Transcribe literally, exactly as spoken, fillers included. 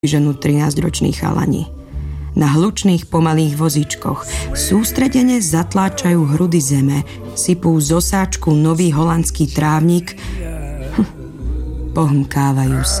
ženu trinásťroční chalani. Na hlučných pomalých vozíčkoch sústredene zatláčajú hrudy zeme, sypú z osáčku nový holandský trávnik, hm, pohmkávajú sa.